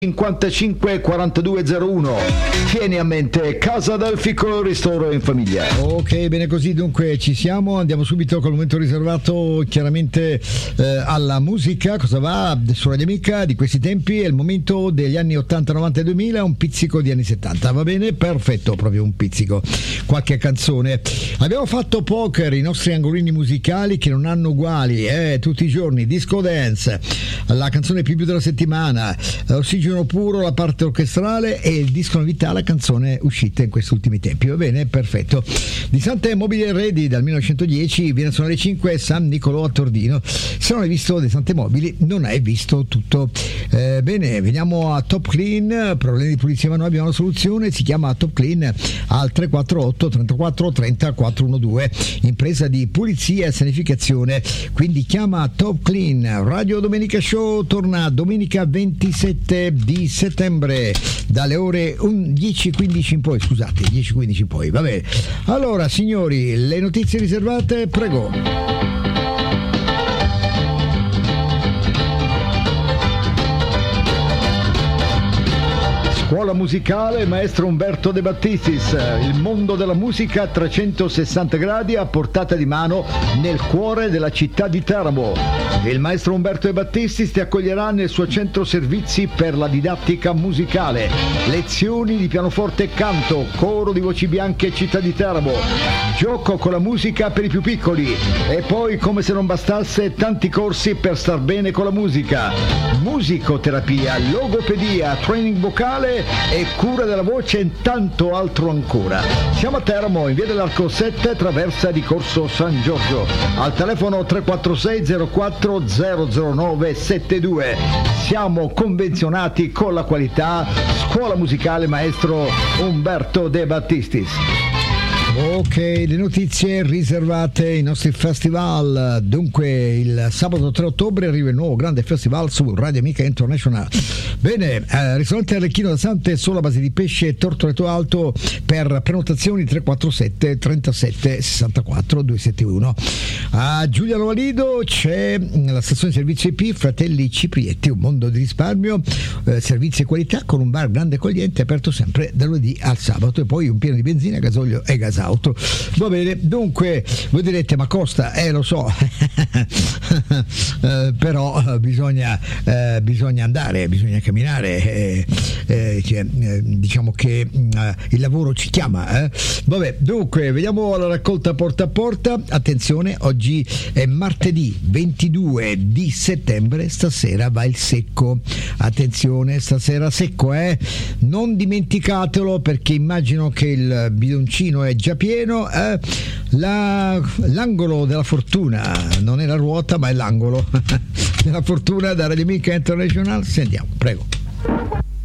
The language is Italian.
55 4201. Tieni a mente Casa del Fico Ristoro in Famiglia. Ok, bene così, dunque ci siamo, andiamo subito col momento riservato chiaramente alla musica. Cosa va su Radio Amica di questi tempi? È il momento degli anni 80, 90 e 2000, un pizzico di anni 70, va bene? Perfetto, proprio un pizzico, qualche canzone. Abbiamo fatto Poker, i nostri angolini musicali che non hanno uguali, tutti i giorni, disco dance, la canzone più della settimana, Ossigeno puro, la parte orchestrale e il disco novità, la canzone uscita in questi ultimi tempi, va bene? Perfetto. Di Sante Mobili Redi dal 1910 viene a suonare 5 San Nicolò a Tordino. Se non hai visto De Sante Mobili non hai visto tutto. Bene, veniamo a Top Clean, problemi di pulizia, ma noi abbiamo una soluzione, si chiama Top Clean al 348 34 30 412, impresa di pulizia e sanificazione, quindi chiama Top Clean. Radio Domenica Show torna domenica 27 di settembre dalle ore 10:15 in poi, scusate, 10:15 in poi, va bene. Allora signori, le notizie riservate, prego. Scuola musicale Maestro Umberto De Battistis, il mondo della musica a 360 gradi a portata di mano nel cuore della città di Teramo. Il Maestro Umberto De Battistis ti accoglierà nel suo centro servizi per la didattica musicale, lezioni di pianoforte e canto, coro di voci bianche città di Teramo, gioco con la musica per i più piccoli e poi, come se non bastasse, tanti corsi per star bene con la musica, musicoterapia, logopedia, training vocale e cura della voce e tanto altro ancora. Siamo a Teramo, in via dell'Arco 7, traversa di Corso San Giorgio, al telefono 346 04 009 72. Siamo convenzionati con la qualità. Scuola musicale Maestro Umberto De Battistis. Ok, le notizie riservate ai nostri festival. Dunque il sabato 3 ottobre arriva il nuovo grande festival su Radio Amica International. Bene, ristorante Arlecchino da Sante, solo a base di pesce e tortoletto alto. Per prenotazioni 347 37 64 271. A Giuliano Valido c'è la stazione servizio IP Fratelli Ciprietti, un mondo di risparmio, servizi e qualità, con un bar grande e accogliente aperto sempre da lunedì al sabato, e poi un pieno di benzina, gasolio e gas auto. Va bene, dunque voi direte ma costa, lo so però bisogna andare, bisogna camminare, diciamo che il lavoro ci chiama, Vabbè, dunque vediamo la raccolta porta a porta. Attenzione, oggi è martedì 22 di settembre, stasera va il secco, attenzione, stasera secco, non dimenticatelo, perché immagino che il bidoncino è già pieno. L'angolo della fortuna non è la ruota ma è l'angolo della fortuna da Radio Amica International. Sentiamo, prego.